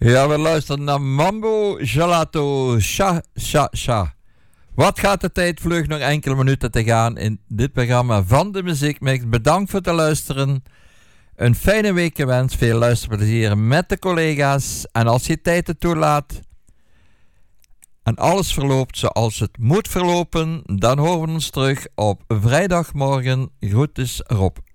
Ja, we luisteren naar Mambo Gelato Sha Sha Sha. Wat gaat de tijd vlug, nog enkele minuten te gaan in dit programma van de Muziekmix. Bedankt voor het luisteren. Een fijne week gewenst. Veel luisterplezier met de collega's. En als je tijd het toelaat en alles verloopt zoals het moet verlopen, dan horen we ons terug op vrijdagmorgen. Groetjes Rob.